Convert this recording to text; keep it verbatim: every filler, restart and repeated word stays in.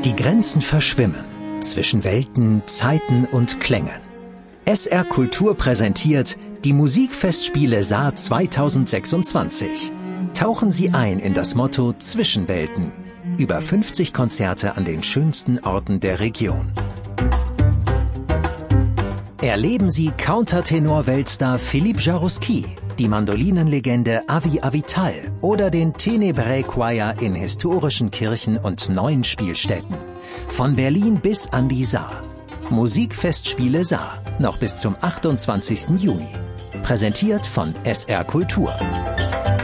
Die Grenzen verschwimmen zwischen Welten, Zeiten und Klängen. S R Kultur präsentiert die Musikfestspiele Saar zweitausendsechsundzwanzig. Tauchen Sie ein in das Motto Zwischenwelten. Über fünfzig Konzerte an den schönsten Orten der Region. Erleben Sie Countertenor-Weltstar Philippe Jarouski, die Mandolinenlegende Avi Avital oder den Tenebrae Choir in historischen Kirchen und neuen Spielstätten. Von Berlin bis an die Saar. Musikfestspiele Saar, noch bis zum achtundzwanzigsten Juni. Präsentiert von S R Kultur.